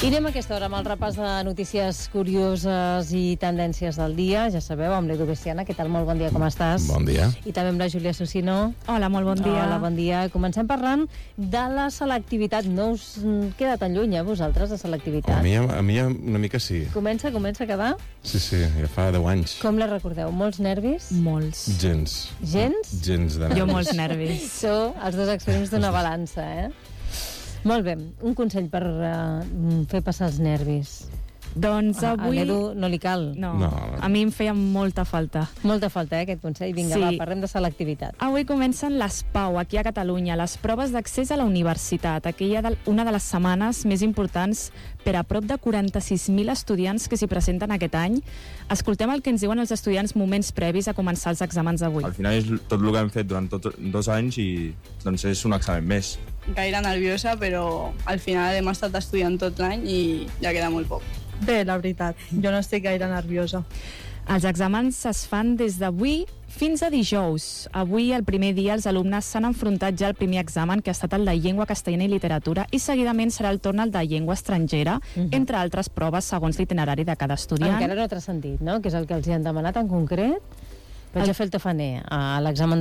I anem a aquesta hora amb el repàs de notícies curioses i tendències del dia. Ja sabeu, amb l'Edu Bessiana. Què tal? Molt bon dia, com estàs? Bon dia. I també amb la Júlia Sucino. Hola, molt bon dia. Hola, bon dia. Comencem parlant de la selectivitat. No us queda tan lluny, vosaltres, de selectivitat? A mi una mica sí. Comença a quedar? Sí, ja fa 10 anys. Com la recordeu? Molts nervis? Molts. Gens. Gens? Gens de nervis. Jo molts nervis. Sou els dos extrems d'una balança, Molt bé, un consell per fer passar els nervis. Doncs avui... A l'Edu no li cal. No, a mi em feia molta falta. Molta falta, aquest consell. Vinga, va, parlem de selectivitat. Avui comencen les PAU, aquí a Catalunya, les proves d'accés a la universitat. Una de les setmanes més importants per a prop de 46.000 estudiants que s'hi presenten aquest any. Escoltem el que ens diuen els estudiants moments previs a començar els exàmens d'avui. Al final és tot el que hem fet durant 2 anys i doncs és un examen més. Gaire nerviosa, però al final hem estat estudiant tot l'any i ja queda molt poc. Bé, la veritat, jo no estic gaire nerviosa. Els exàmens es fan des d'avui fins a dijous. Avui, el primer dia, els alumnes s'han enfrontat ja al primer examen, que ha estat el de llengua castellana i literatura, i seguidament serà el torn al de llengua estrangera, entre altres proves segons l'itinerari de cada estudiant. Encara no t'has sentit, no? Que és el que els hi han demanat en concret? Vaig a fer el tafaner a l'examen